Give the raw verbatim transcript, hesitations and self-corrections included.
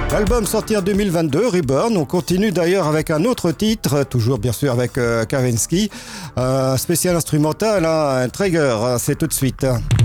L'album sorti en deux mille vingt-deux, Reborn. On continue d'ailleurs avec un autre titre, toujours bien sûr avec euh, Kavinsky, un spécial instrumental, hein, un Traeger, c'est tout de suite.